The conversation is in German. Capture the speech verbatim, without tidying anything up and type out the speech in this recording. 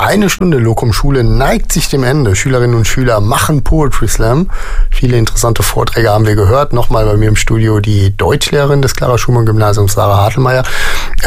Eine Stunde Locum Schule neigt sich dem Ende. Schülerinnen und Schüler machen Poetry Slam. Viele interessante Vorträge haben wir gehört. Nochmal bei mir im Studio die Deutschlehrerin des Clara-Schumann-Gymnasiums, Sarah Hartelmeier.